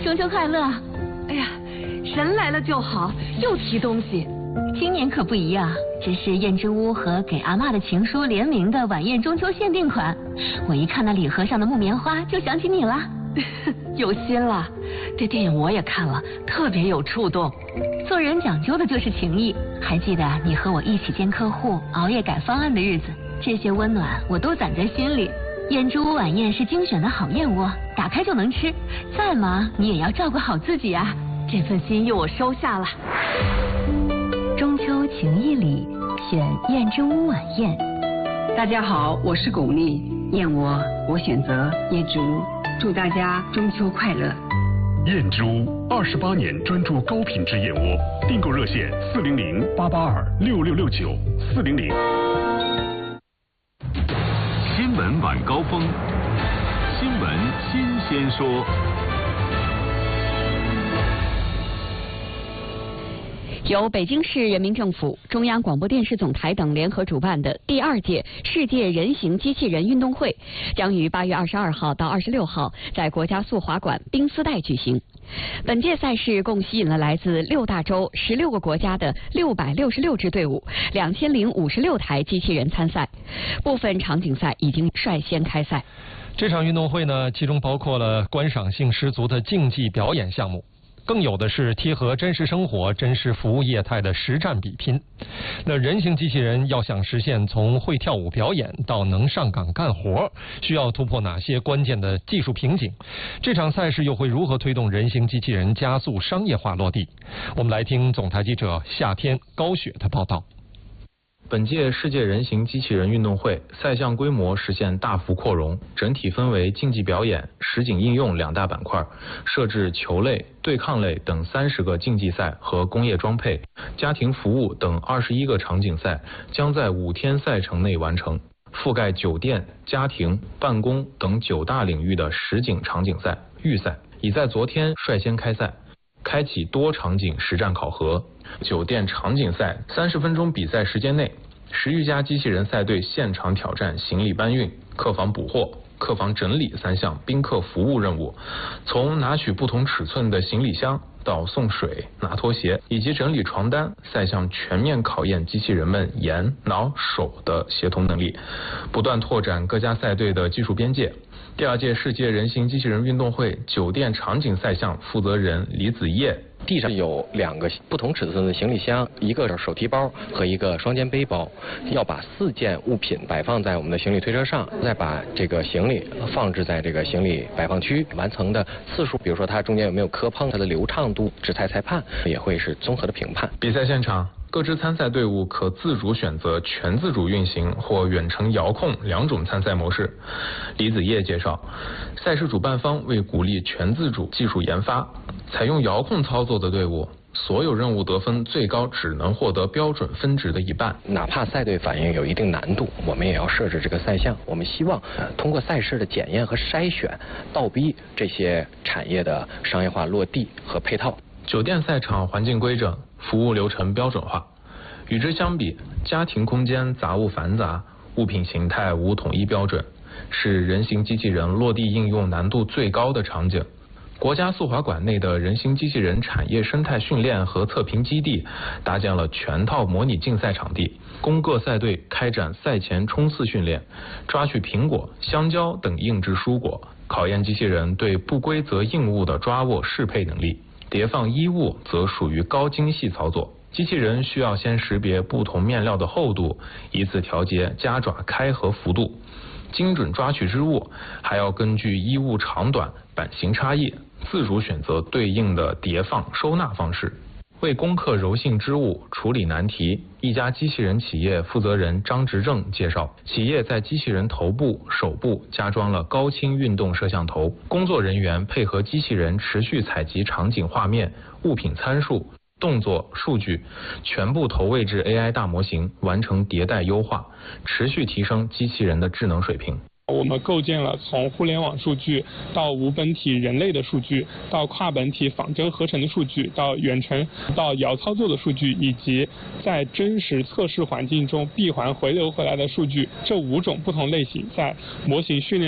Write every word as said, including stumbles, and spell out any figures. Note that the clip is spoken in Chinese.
中秋快乐！ 哎呀，人来了就好，又提东西。 今年可不一样，这是燕之屋和给阿嬷的情书联名的晚宴中秋限定款。我一看那礼盒上的木棉花，就想起你了。 有心了，这电影我也看了，特别有触动。 做人讲究的就是情谊。还记得你和我一起见客户、熬夜改方案的日子，这些温暖我都攒在心里。燕之屋晚宴是精选的好燕窝，打开就能吃。再忙你也要照顾好自己啊！ 这份心意我收下了。 中秋情谊里，选燕之屋晚宴。 大家好，我是巩俐，燕窝我选择燕之屋，祝大家中秋快乐。 燕之屋二十八年专注高品质燕窝，订购热线四零零八八二六六六九四零零。 新闻晚高峰，新闻新鲜说。 由北京市人民政府、中央广播电视总台等联合主办的第二届世界人形机器人运动会，将于八月二十二号到二十六号在国家速滑馆冰丝带举行。本届赛事共吸引了来自六大洲、十六个国家的六百六十六支队伍，两千零五十六台机器人参赛。部分场景赛已经率先开赛。 这场运动会呢，其中包括了观赏性十足的竞技表演项目。更有的是贴合真实生活、真实服务业态的实战比拼。那人形机器人要想实现从会跳舞表演到能上岗干活，需要突破哪些关键的技术瓶颈？这场赛事又会如何推动人形机器人加速商业化落地？我们来听总台记者夏天、高雪的报道。 本届世界人形机器人运动会赛项规模实现大幅扩容，整体分为竞技表演、实景应用两大板块，设置球类、对抗类等三十个竞技赛和工业装配、家庭服务等二十一个场景赛，将在五天赛程内完成，覆盖酒店、家庭、办公等九大领域的实景场景赛、预赛已在昨天率先开赛，开启多场景实战考核。酒店场景赛三十分钟比赛时间内，十余家机器人赛队现场挑战行李搬运、客房补货、客房整理三项宾客服务任务，从拿取不同尺寸的行李箱到送水、拿拖鞋以及整理床单，赛项全面考验机器人们眼、脑、手的协同能力，不断拓展各家赛队的技术边界。第二届世界人形机器人运动会酒店场景赛项负责人李子叶， 地上有两个不同尺寸的行李箱，一个是手提包和一个双肩背包，要把四件物品摆放在我们的行李推车上，再把这个行李放置在这个行李摆放区，完成的次数，比如说它中间有没有磕碰，它的流畅度，指裁裁判也会是综合的评判。 比赛现场，各支参赛队伍可自主选择全自主运行或远程遥控两种参赛模式。李子叶介绍，赛事主办方为鼓励全自主技术研发，采用遥控操作的队伍，所有任务得分最高只能获得标准分值的一半。 哪怕赛队反应有一定难度，我们也要设置这个赛项。我们希望通过赛事的检验和筛选，倒逼这些产业的商业化落地和配套。 酒店赛场环境规整，服务流程标准化。与之相比，家庭空间杂物繁杂，物品形态无统一标准，是人形机器人落地应用难度最高的场景。国家速滑馆内的人形机器人产业生态训练和测评基地搭建了全套模拟竞赛场地，供各赛队开展赛前冲刺训练，抓取苹果、香蕉等硬质蔬果，考验机器人对不规则硬物的抓握适配能力。叠放衣物则属于高精细操作，机器人需要先识别不同面料的厚度，依次调节夹爪开合幅度，精准抓取织物，还要根据衣物长短、版型差异，自主选择对应的叠放收纳方式。为攻克柔性织物，处理难题，一家机器人企业负责人张执正介绍，企业在机器人头部、手部加装了高清运动摄像头，工作人员配合机器人持续采集场景画面、物品参数、动作数据，全部投喂至 A I 大模型，完成迭代优化，持续提升机器人的智能水平。 我们构建了从互联网数据到无本体人类的数据，到跨本体仿真合成的数据，到远程到遥操作的数据，以及在真实测试环境中闭环回流回来的数据，这五种不同类型在模型训练